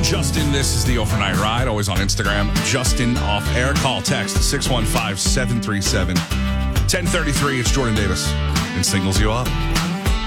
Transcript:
Justin, this is the Overnight Ride, always on Instagram. Justin off air. Call, text 615-737-1033. It's Jordan Davis and singles you up.